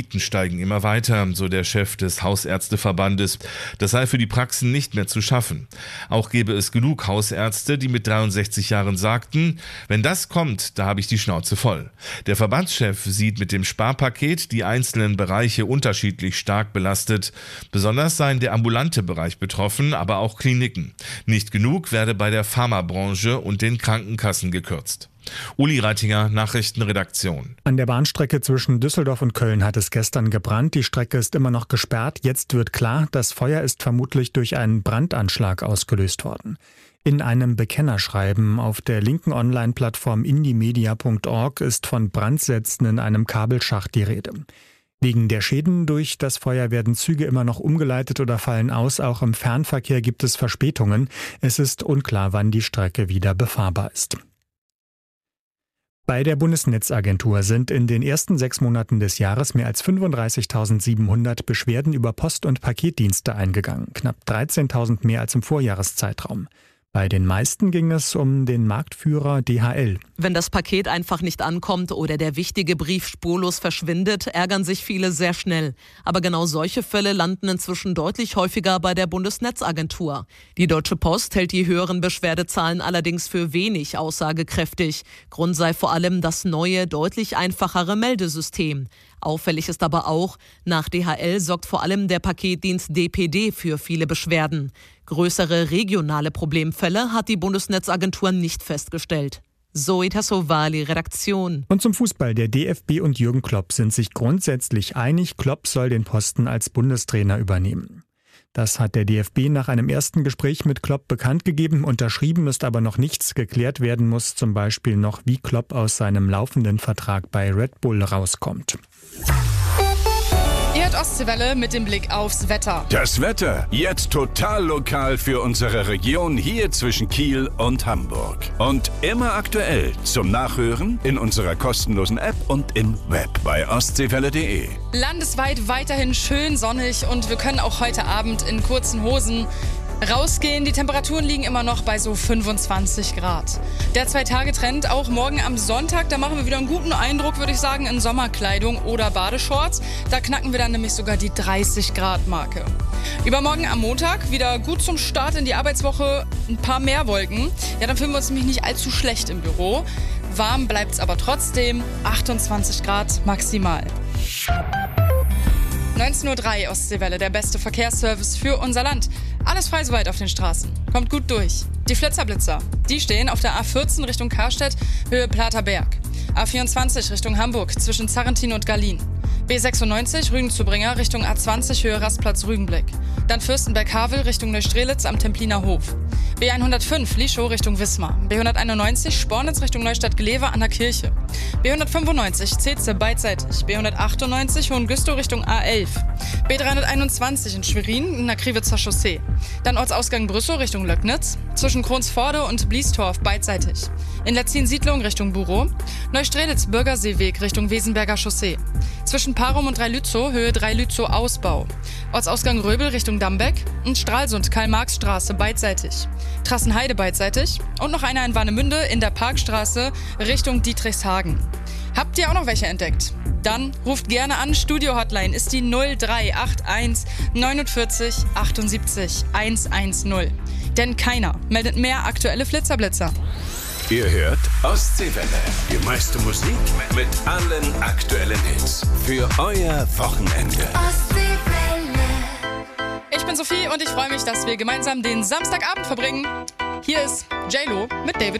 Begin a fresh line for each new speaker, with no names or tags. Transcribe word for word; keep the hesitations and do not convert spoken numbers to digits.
Mieten steigen immer weiter, so der Chef des Hausärzteverbandes. Das sei für die Praxen nicht mehr zu schaffen. Auch gäbe es genug Hausärzte, die mit dreiundsechzig Jahren sagten, wenn das kommt, da habe ich die Schnauze voll. Der Verbandschef sieht mit dem Sparpaket die einzelnen Bereiche unterschiedlich stark belastet. Besonders seien der ambulante Bereich betroffen, aber auch Kliniken. Nicht genug werde bei der Pharmabranche und den Krankenkassen gekürzt. Uli Reitinger, Nachrichtenredaktion.
An der Bahnstrecke zwischen Düsseldorf und Köln hat es gestern gebrannt. Die Strecke ist immer noch gesperrt. Jetzt wird klar, das Feuer ist vermutlich durch einen Brandanschlag ausgelöst worden. In einem Bekennerschreiben auf der linken Online-Plattform indiemedia punkt org ist von Brandsätzen in einem Kabelschacht die Rede. Wegen der Schäden durch das Feuer werden Züge immer noch umgeleitet oder fallen aus. Auch im Fernverkehr gibt es Verspätungen. Es ist unklar, wann die Strecke wieder befahrbar ist. Bei der Bundesnetzagentur sind in den ersten sechs Monaten des Jahres mehr als fünfunddreißigtausendsiebenhundert Beschwerden über Post- und Paketdienste eingegangen, knapp dreizehntausend mehr als im Vorjahreszeitraum. Bei den meisten ging es um den Marktführer D H L.
Wenn das Paket einfach nicht ankommt oder der wichtige Brief spurlos verschwindet, ärgern sich viele sehr schnell. Aber genau solche Fälle landen inzwischen deutlich häufiger bei der Bundesnetzagentur. Die Deutsche Post hält die höheren Beschwerdezahlen allerdings für wenig aussagekräftig. Grund sei vor allem das neue, deutlich einfachere Meldesystem. Auffällig ist aber auch, nach D H L sorgt vor allem der Paketdienst D P D für viele Beschwerden. Größere regionale Problemfälle hat die Bundesnetzagentur nicht festgestellt. Zoe Tassovali, Redaktion.
Und zum Fußball. Der D F B und Jürgen Klopp sind sich grundsätzlich einig. Klopp soll den Posten als Bundestrainer übernehmen. Das hat der D F B nach einem ersten Gespräch mit Klopp bekannt gegeben. Unterschrieben ist aber noch nichts. Geklärt werden muss zum Beispiel noch, wie Klopp aus seinem laufenden Vertrag bei Red Bull rauskommt.
Ihr hört Ostseewelle mit dem Blick aufs Wetter.
Das Wetter jetzt total lokal für unsere Region hier zwischen Kiel und Hamburg. Und immer aktuell zum Nachhören in unserer kostenlosen App und im Web bei ostseewelle punkt de.
Landesweit weiterhin schön sonnig und wir können auch heute Abend in kurzen Hosen rausgehen. Die Temperaturen liegen immer noch bei so fünfundzwanzig Grad. Der Zwei-Tage-Trend auch morgen am Sonntag. Da machen wir wieder einen guten Eindruck, würde ich sagen, in Sommerkleidung oder Badeshorts. Da knacken wir dann nämlich sogar die dreißig Grad Marke. Übermorgen am Montag wieder gut zum Start in die Arbeitswoche. Ein paar mehr Wolken. Ja, dann fühlen wir uns nämlich nicht allzu schlecht im Büro. Warm bleibt es aber trotzdem. achtundzwanzig Grad maximal. neunzehn Uhr drei Ostseewelle, der beste Verkehrsservice für unser Land. Alles frei soweit auf den Straßen. Kommt gut durch. Die Flitzerblitzer, die stehen auf der A vierzehn Richtung Karstedt, Höhe Platerberg. A vierundzwanzig Richtung Hamburg zwischen Zarrentin und Gallien. B sechsundneunzig Rügen-zu-Bringer Richtung A zwanzig Höhe Rastplatz Rügenblick. Dann Fürstenberg-Havel Richtung Neustrelitz am Templiner Hof. B hundertfünf Lieschow Richtung Wismar. B hunderteinundneunzig Spornitz Richtung Neustadt-Glewe an der Kirche. B hundertfünfundneunzig Zeze beidseitig. B hundertachtundneunzig Hohengüstow Richtung A elf. B dreihunderteinundzwanzig in Schwerin in der Kriwitzer Chaussee. Dann Ortsausgang Brüssow Richtung Löcknitz. Zwischen Kronsforde und Bliestorf beidseitig. In Letzin-Siedlung Richtung Burow. Neustrelitz Bürgerseeweg Richtung Wesenberger Chaussee. Zwischen Parum und Dreilützow Höhe Dreilützow Ausbau. Ortsausgang Röbel Richtung Dambeck und Stralsund Karl-Marx-Straße beidseitig. Trassenheide beidseitig und noch einer in Warnemünde in der Parkstraße Richtung Dietrichshagen. Habt ihr auch noch welche entdeckt? Dann ruft gerne an. Studio-Hotline ist die null drei acht eins neunundvierzig achtundsiebzig hundertzehn. Denn keiner meldet mehr aktuelle Flitzerblitzer.
Ihr hört Ostseewelle. Die meiste Musik mit allen aktuellen Hits. Für euer Wochenende.
Ostseewelle. Ich bin Sophie und ich freue mich, dass wir gemeinsam den Samstagabend verbringen. Hier ist J-Lo mit David